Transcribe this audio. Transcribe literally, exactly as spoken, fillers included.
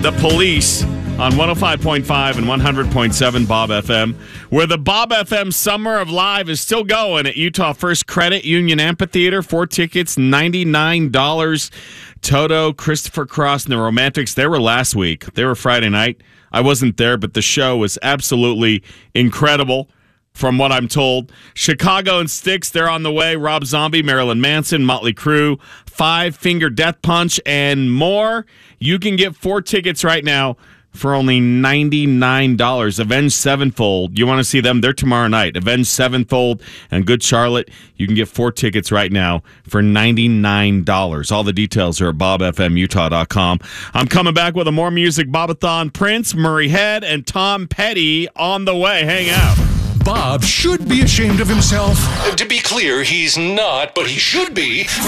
The Police on one oh five point five and one hundred point seven Bob F M, where the Bob F M Summer of Live is still going at Utah First Credit Union Amphitheater. Four tickets, ninety-nine dollars. Toto, Christopher Cross, and the Romantics, they were last week. They were Friday night. I wasn't there, but the show was absolutely incredible, from what I'm told. Chicago and Styx, they're on the way. Rob Zombie, Marilyn Manson, Motley Crue, Five Finger Death Punch, and more. You can get four tickets right now for only ninety-nine dollars. Avenged Sevenfold, you want to see them? They're tomorrow night. Avenged Sevenfold and Good Charlotte, you can get four tickets right now for ninety-nine dollars. All the details are at bob f m utah dot com. I'm coming back with a More Music Bobathon. Prince, Murray Head, and Tom Petty on the way. Hang out. Bob should be ashamed of himself. To be clear, he's not, but he should be.